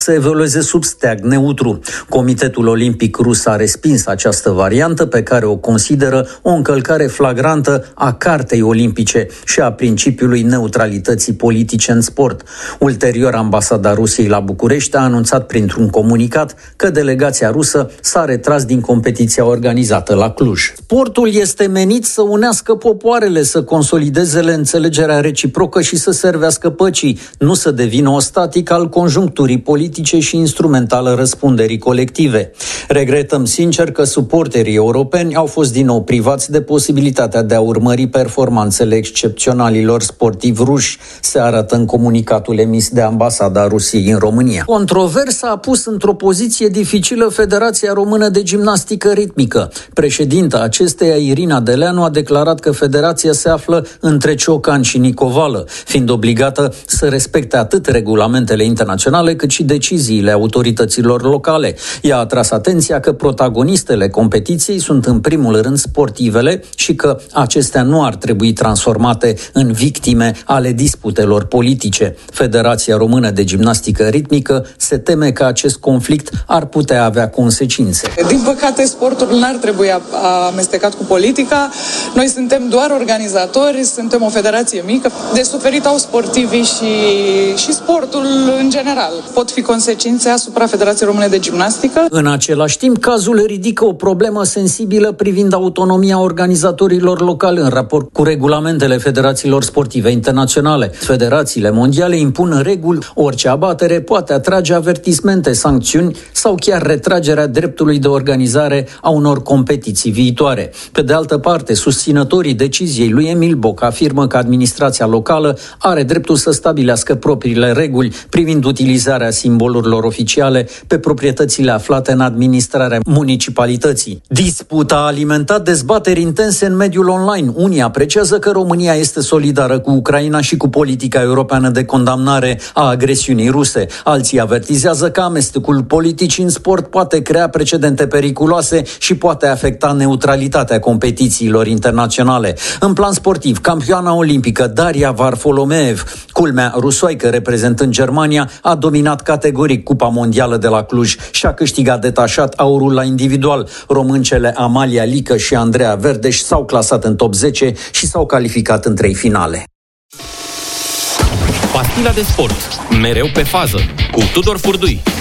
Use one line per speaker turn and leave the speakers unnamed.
să evolueze sub steag neutru. Comitetul Olimpic Rus a respins această variantă pe care o consideră o încălcare flagrantă a Cartei Olimpice și a principiului neutralității politice în sport. Ulterior, ambasada Rusiei la București a anunțat printr-un comunicat că delegația rusă s-a retras din competiția organizată la Cluj. Sportul este menit să unească popoarele, să consolideze înțelegerea reciprocă și să servească păcii, nu să devină o statică al conjuncturii politice și instrumentală răspunderii colective. Regretăm sincer că suporterii europeni au fost din nou privați de posibilitatea de a urmări performanțele excepționalilor sportivi ruși, se arată în comunicatul emis de ambasada Rusiei în România. Controversa a pus într-o poziție dificilă Federația Română de Gimnastică Ritmică. Președinta acesteia, Irina Deleanu, a declarat că federația se află între ciocan și nicovală, fiind obligată să respecte atât regulamentele internaționale cât și deciziile autorităților locale. Ea a tras atenția că protagonistele competiției sunt în primul rând sportivele și că acestea nu ar trebui transformate în victime ale disputelor politice. Federația Română de Gimnastică Ritmică se teme că acest conflict ar putea avea consecințe.
Din păcate, sportul n-ar trebui amestecat cu politica. Noi suntem doar organizatori, suntem o federație mică. De suferit au sportivii și sportul în general. Pot fi consecințe asupra Federației Române de Gimnastică.
În același timp, cazul ridică o problemă sensibilă privind autonomia organizatorilor locali în raport cu regulamentele federațiilor sportive internaționale. Federațiile mondiale impun reguli, orice abatere poate atrage avertismente, sancțiuni sau chiar retragerea dreptului de organizare a unor competiții viitoare. Pe de altă parte, susținătorii deciziei lui Emil Boc afirmă că administrația locală are dreptul să stabilească propriile reguli privind utilizarea simbolurilor oficiale pe proprietățile aflate în administrarea municipalității. Disputa a alimentat dezbateri intense în mediul online. Unii apreciază că România este solidară cu Ucraina și cu politica europeană de condamnare a agresiunii ruse. Alții avertizează că amestecul politicii în sport poate crea precedente periculoase și poate afecta neutralitatea competițiilor internaționale. În plan sportiv, campioana olimpică Daria Varfolomeev, culmea rusoaică reprezentând Germania, a dominat categoric Cupa Mondială de la Cluj și a câștigat detașat aurul la individual. Româncele Amalia Lică și Andreea Verdeș s-au clasat în top 10 și s-au calificat în 3 finale.
Pastila de sport, mereu pe fază, cu Tudor Furdui.